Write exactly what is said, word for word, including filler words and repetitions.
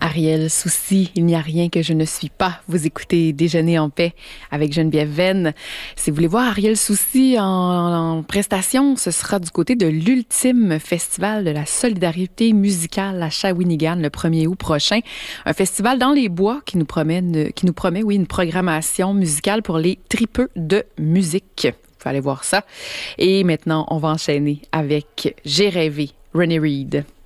Ariel Soucy, il n'y a rien que je ne suis pas. Vous écoutez Déjeuner en paix avec Geneviève Venn. Si vous voulez voir Ariel Soucy en, en prestation, ce sera du côté de l'Ultime Festival de la solidarité musicale à Shawinigan le premier août prochain. Un festival dans les bois qui nous promet, qui nous promet oui, une programmation musicale pour les tripeux de musique. Vous allez voir ça. Et maintenant, on va enchaîner avec J'ai rêvé, René Reed.